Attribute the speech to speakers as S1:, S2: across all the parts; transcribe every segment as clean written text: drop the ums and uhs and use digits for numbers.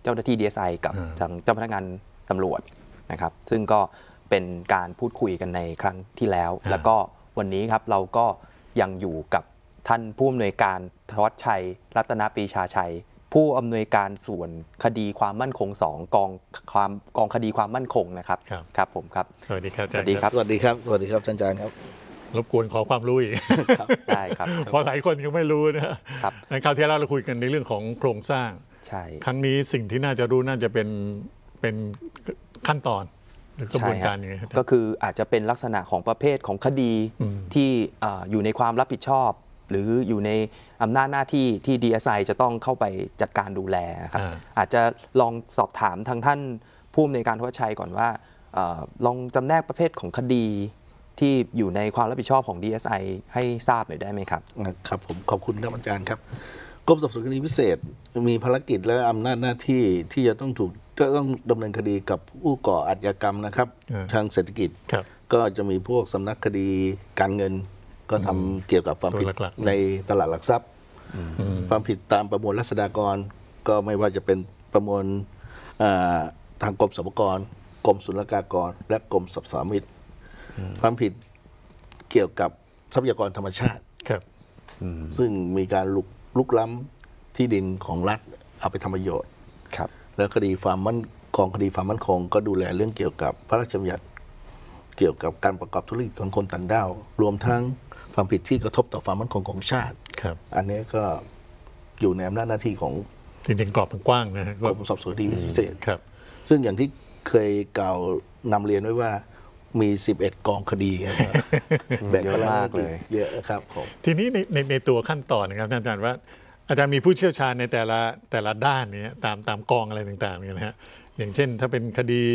S1: จ้าหน้าที่ DSI กับทางเจ้าพนักงานตำรวจนะครับซึ่งก็เป็นการพูดคุยกันในครั้งที่แล้วแล้วก็วันนี้ครับเราก็ยังอยู่กับท่านผู้อำนวยการธวัชชัยรัตนปรีชาชัยผู้อำนวยการส่วนคดีความมั่นคง2กองคดีความมั่นคงนะครับครับผมครับ
S2: สวัสดีครับ
S1: สวัสดีครับ
S3: สวัสดีครับสวัสดีครับอาจารย์ครับ
S2: รบกวนขอความรู้อีก
S1: ได้ครับ
S2: เพราะหลายคนยังไม่รู้นะครับในคราวที่แล้วเราคุยกันในเรื่องของโครงสร้าง
S1: ใช่
S2: ครั้งนี้สิ่งที่น่าจะรู้น่าจะเป็นขั้นตอนหรือกระบวนการยังไง
S1: ก็คืออาจจะเป็นลักษณะของประเภทของคดีที่อยู่ในความรับผิดชอบหรืออยู่ในอำนาจหน้าที่ที่ DSI จะต้องเข้าไปจัดการดูแลครับอาจจะลองสอบถามทางท่านผู้อำนวยการธวัชชัยก่อนว่าลองจำแนกประเภทของคดีที่อยู่ในความรับผิดชอบของ DSI ให้ทราบหน่อยได้ไหมครับ
S3: ครับผมขอบคุณครับอาจารย์ครับกรมสอบสวนคดีพิเศษมีภารกิจและอำนาจหน้าที่ที่จะต้องดำเนินคดีกับผู้ก่ออาชญากรรมนะครับทางเศรษฐกิจก็จะมีพวกสำนักคดีการเงินก็ทำเกี่ยวกับความผิดในตลาดหลักทรัพย์ความผิดตามประมวลรัษฎากรก็ไม่ว่าจะเป็นประมวลทางกรมสรรพากรกรมศุลกากรและกรมสรรพสามิตความผิดเกี่ยวกับทรัพยากรธรรมชาติซึ่งมีการลุกล้ำที่ดินของรัฐเอาไปทำประโยชน์แล้วคดีความมั่นคงก็ดูแลเรื่องเกี่ยวกับพระราชบัญญัติเกี่ยวกับการประกอบธุรกิจของคนต่างด้าวรวมทั้งความผิดที่กระทบต่อความมั่นคงของชาติอันนี้ก็อยู่ในอำนาจหน้าที่ของ
S2: จริงๆกรอบมันกว้างนะ
S3: กรมสอบสวนคดีพิเศษซึ่งอย่างที่เคยกล่าวนำเรียนไว้ว่ามี11กองคดี
S1: แบ่งกันมากเลย
S3: เยอะครับผม
S2: ทีนี้ในตัวขั้นตอนนะครับท่านอาจารย์ว่าอาจารย์มีผู้เชี่ยวชาญในแต่ละด้านนี้ตามกองอะไรต่างๆเนี่ยนะฮะอย่างเช่นถ้าเป็นคดี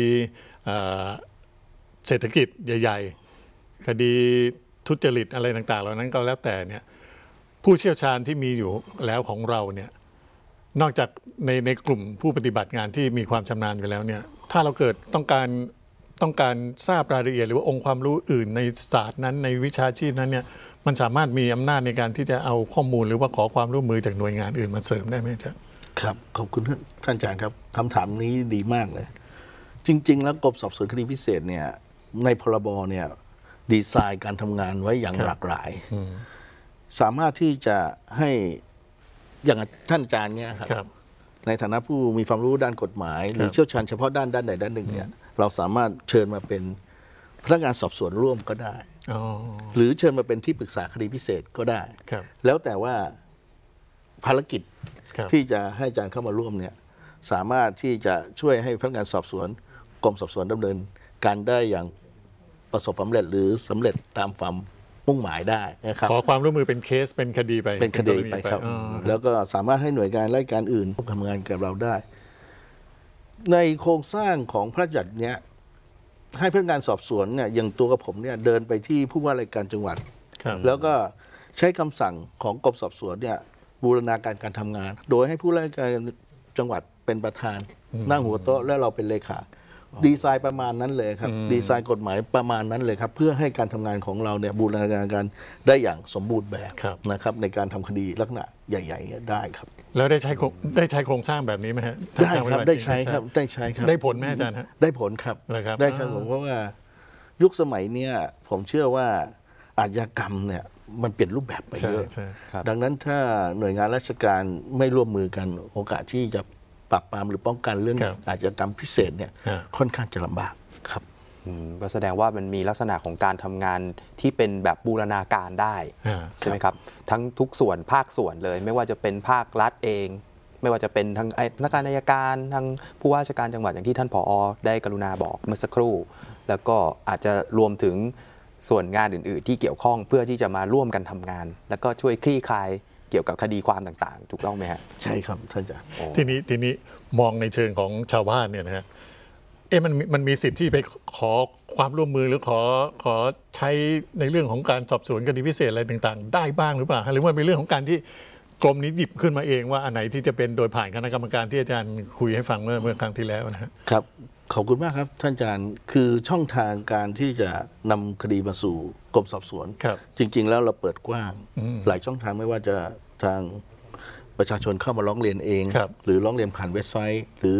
S2: เศรษฐกิจใหญ่ๆคดีทุจริตอะไรต่างๆเหล่านั้นก็แล้วแต่เนี่ยผู้เชี่ยวชาญที่มีอยู่แล้วของเราเนี่ยนอกจากในกลุ่มผู้ปฏิบัติงานที่มีความชำนาญอยู่แล้วเนี่ยถ้าเราเกิดต้องการทราบรายละเอียดหรือว่าองค์ความรู้อื่นในศาสตร์นั้นในวิชาชีพนั้นเนี่ยมันสามารถมีอำนาจในการที่จะเอาข้อมูลหรือว่าขอความร่วมมือจากหน่วยงานอื่นมาเสริมได้ไหมจ๊ะ
S3: ครับขอบคุณท่านอาจารย์ครับคำถามนี้ดีมากเลยจริงๆแล้วกรมสอบสวนคดีพิเศษเนี่ยในพรบเนี่ยดีไซน์การทำงานไว้อย่างหลากหลายสามารถที่จะให้อย่างท่านอาจารย์เนี่ยครับในฐานะผู้มีความรู้ด้านกฎหมายหรือเชี่ยวชาญเฉพาะด้านใดด้านหนึ่งเนี่ยเราสามารถเชิญมาเป็นพนักงานสอบสวนร่วมก็ได้หรือเชิญมาเป็นที่ปรึกษาคดีพิเศษก็ได้แล้วแต่ว่าภารกิจที่จะให้อาจารย์เข้ามาร่วมเนี่ยสามารถที่จะช่วยให้พนักงานสอบสวนกรมสอบสวนดำเนินการได้อย่างประสบความสำเร็จหรือสำเร็จตามความมุ่งหมายได้นะครับ
S2: ขอความร่วมมือเป็นเคสเป็นคดี
S3: ไปครับแล้วก็สามารถให้หน่วยงานราชการอื่นทำงานกับเราได้ในโครงสร้างของพระราชบัญญัติเนี้ยให้พนักงานสอบสวนเนี่ยอย่างตัวกับผมเนี่ยเดินไปที่ผู้ว่าราชการจังหวัดแล้วก็ใช้คำสั่งของกรมสอบสวนเนี่ยบูรณาการการทำงานโดยให้ผู้ว่าราชการจังหวัดเป็นประธานนั่งหัวโต๊ะและเราเป็นเลขาดีไซน์ประมาณนั้นเลยครับดีไซน์กฎหมายประมาณนั้นเลยครับเพื่อให้การทำงานของเราเนี่ยบูรณาการกันได้อย่างสมบูรณ์แบบนะครับในการทำคดีลักษณะใหญ่ๆได้ครับ
S2: แล้วได้ใช้โครงสร้างแบบนี้ไหมฮะ
S3: ได้ครับได้ใช้ครับ
S2: ได้ผลไหมอาจารย์ฮะ
S3: ได้ผลครับได้ครับผมเพราะว่ายุคสมัยเนี้ยผมเชื่อว่าอาชญากรรมเนี่ยมันเปลี่ยนรูปแบบไปเยอะดังนั้นถ้าหน่วยงานราชการไม่ร่วมมือกันโอกาสที่จะปราบปรามหรือป้องกันเรื่องอาชญากรรมพิเศษเนี่ยค่อนข้างจะลำบากครับ
S1: ก็แสดงว่ามันมีลักษณะของการทำงานที่เป็นแบบบูรณาการได้ใช่ไหมครับทั้งทุกส่วนภาคส่วนเลยไม่ว่าจะเป็นภาครัฐเองไม่ว่าจะเป็นทางพนักงานอัยการทางผู้ว่าราชการจังหวัดอย่างที่ท่านผอ.ได้กรุณาบอกเมื่อสักครู่แล้วก็อาจจะรวมถึงส่วนงานอื่นๆที่เกี่ยวข้องเพื่อที่จะมาร่วมกันทำงานแล้วก็ช่วยคลี่คลายเกี่ยวกับคดีความต่างๆถูกต้องไหมฮะ
S3: ใช่ครับท่านอาจารย์
S2: ทีนี้มองในเชิงของชาวบ้านเนี่ยนะฮะมันมีสิทธิ์ที่ไปขอความร่วมมือหรือขอใช้ในเรื่องของการสอบสวนคดีพิเศษอะไรต่างๆได้บ้างหรือเปล่าหรือว่าเป็นเรื่องของการที่กรมนี้หยิบขึ้นมาเองว่าอันไหนที่จะเป็นโดยผ่านคณะกรรมการที่อาจารย์คุยให้ฟังเมื่อครั้งที่แล้ว
S3: นะครับขอบคุณมากครับท่านอาจารย์คือช่องทางการที่จะนำคดีมาสู่กรมสอบสวนจริงๆแล้วเราเปิดกว้างหลายช่องทางไม่ว่าจะทางประชาชนเข้ามาร้องเรียนเองหรือร้องเรียนผ่านเว็บไซต์หรือ